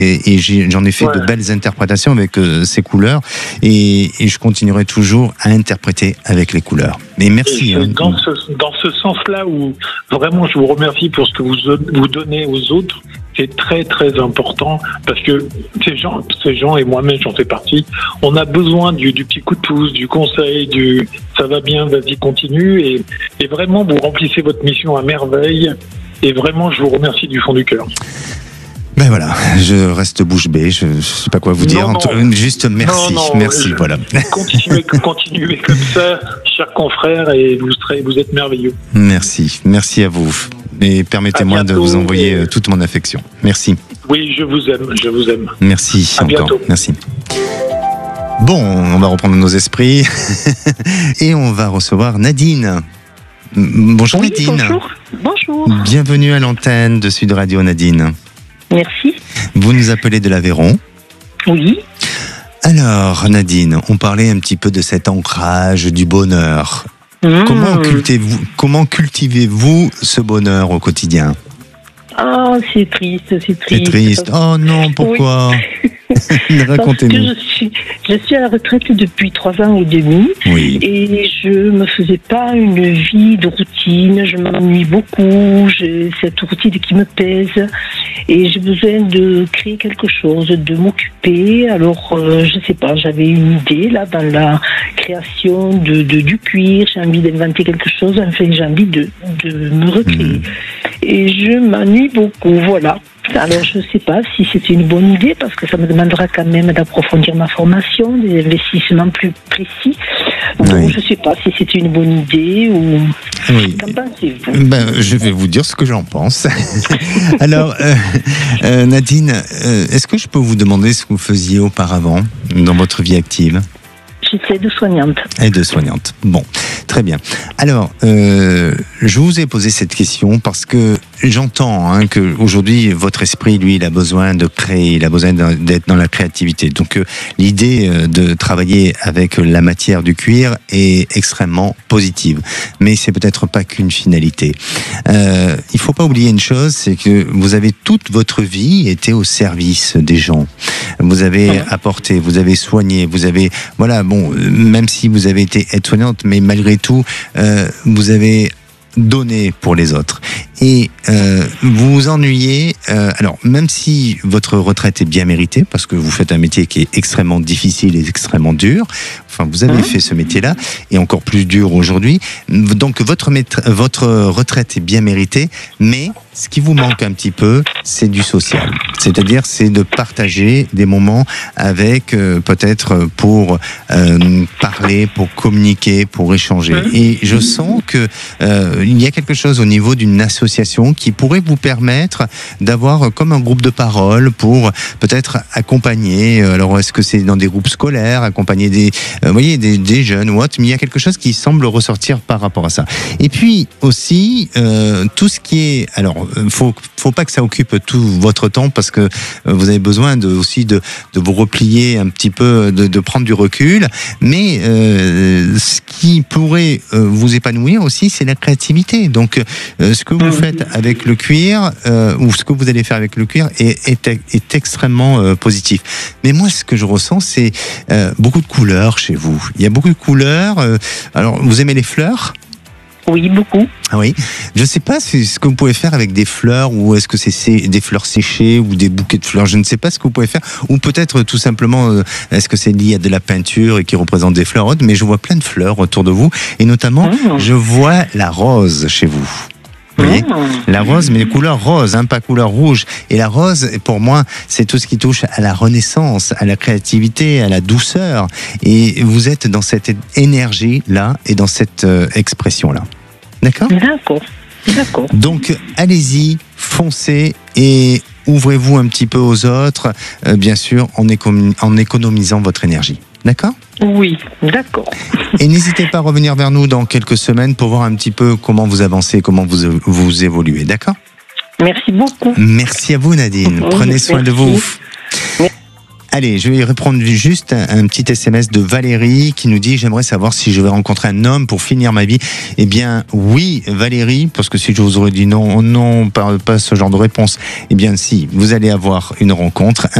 et j'en ai fait de belles interprétations avec ces couleurs, et je continuerai toujours à interpréter avec les couleurs. Mais merci. Dans ce sens-là où vraiment je vous remercie pour ce que vous donnez aux autres, c'est très très important, parce que ces gens et moi-même j'en fais partie, on a besoin du petit coup de pouce, du conseil, du ça va bien, vas-y continue, et vraiment vous remplissez votre mission à merveille, et vraiment je vous remercie du fond du cœur. Ben voilà, je reste bouche bée, je ne sais pas quoi vous dire, juste merci, merci, voilà. Continuez comme ça, chers confrères, et vous êtes merveilleux. Merci à vous, et permettez-moi de vous envoyer toute mon affection. Merci. Oui, je vous aime. Merci à encore, bientôt. Merci. Bon, on va reprendre nos esprits, et on va recevoir Nadine. Bonjour Nadine. Bonjour. Bienvenue à l'antenne de Sud Radio, Nadine. Merci. Vous nous appelez de l'Aveyron. Oui. Alors, Nadine, on parlait un petit peu de cet ancrage du bonheur. Comment cultivez-vous ce bonheur au quotidien ? Ah, c'est triste. C'est triste. Oh non, pourquoi ? Oui. Racontez-nous. Parce que je suis à la retraite depuis 3 ans et demi. Oui. Et je me faisais pas une vie de routine. Je m'ennuie beaucoup. J'ai cette routine qui me pèse. Et j'ai besoin de créer quelque chose, de m'occuper. Alors, je sais pas, j'avais une idée là dans la création du cuir. J'ai envie d'inventer quelque chose. Enfin, j'ai envie de me recréer. Et je m'ennuie beaucoup, voilà. Alors, je ne sais pas si c'est une bonne idée, parce que ça me demandera quand même d'approfondir ma formation, des investissements plus précis. Donc, je ne sais pas si c'est une bonne idée ou... Oui. Qu'en pensez-vous ? Je vais vous dire ce que j'en pense. Alors, Nadine, est-ce que je peux vous demander ce que vous faisiez auparavant dans votre vie active ? J'étais aide-soignante. Aide-soignante. Bon, très bien. Alors, je vous ai posé cette question parce que j'entends que aujourd'hui votre esprit, lui, il a besoin de créer, il a besoin d'être dans la créativité. Donc, l'idée de travailler avec la matière du cuir est extrêmement positive. Mais c'est peut-être pas qu'une finalité. Il faut pas oublier une chose, c'est que vous avez toute votre vie été au service des gens. Vous avez apporté, vous avez soigné, vous avez, voilà, bon, même si vous avez été aide-soignante, mais malgré tout, vous avez donné pour les autres. Et vous vous ennuyez, alors même si votre retraite est bien méritée, parce que vous faites un métier qui est extrêmement difficile et extrêmement dur, enfin vous avez fait ce métier-là, et encore plus dur aujourd'hui, donc votre retraite est bien méritée, mais ce qui vous manque un petit peu, c'est du social. C'est-à-dire, c'est de partager des moments avec, peut-être pour parler, pour communiquer, pour échanger. Et je sens que il y a quelque chose au niveau d'une association qui pourrait vous permettre d'avoir comme un groupe de parole pour peut-être accompagner. Alors, est-ce que c'est dans des groupes scolaires, accompagner des jeunes ou autres, mais il y a quelque chose qui semble ressortir par rapport à ça. Et puis aussi, tout ce qui est... Alors, faut pas que ça occupe tout votre temps, parce que vous avez besoin aussi de vous replier un petit peu, de prendre du recul. Mais ce qui pourrait vous épanouir aussi, c'est la créativité. Donc, ce que vous faites avec le cuir, ou ce que vous allez faire avec le cuir, est extrêmement positif. Mais moi, ce que je ressens, c'est beaucoup de couleurs chez vous. Il y a beaucoup de couleurs. Alors, vous aimez les fleurs ? Oui, beaucoup. Ah oui. Je ne sais pas ce que vous pouvez faire avec des fleurs, ou est-ce que c'est des fleurs séchées ou des bouquets de fleurs. Je ne sais pas ce que vous pouvez faire. Ou peut-être tout simplement, est-ce que c'est lié à de la peinture et qui représente des fleurs autres. Mais je vois plein de fleurs autour de vous. Et notamment, je vois la rose chez vous. Vous voyez, la rose, mais les couleurs roses, pas couleur rouge. Et la rose, pour moi, c'est tout ce qui touche à la renaissance, à la créativité, à la douceur. Et vous êtes dans cette énergie-là et dans cette expression-là. D'accord ? D'accord. Donc, allez-y, foncez et ouvrez-vous un petit peu aux autres, bien sûr, en économisant votre énergie. D'accord ? Oui, d'accord. Et n'hésitez pas à revenir vers nous dans quelques semaines pour voir un petit peu comment vous avancez, comment vous évoluez. D'accord ? Merci beaucoup. Merci à vous, Nadine. Prenez soin de vous. Allez, je vais reprendre juste un petit SMS de Valérie qui nous dit: j'aimerais savoir si je vais rencontrer un homme pour finir ma vie. Eh bien, oui, Valérie, parce que si je vous aurais dit non, pas ce genre de réponse, eh bien, si, vous allez avoir une rencontre.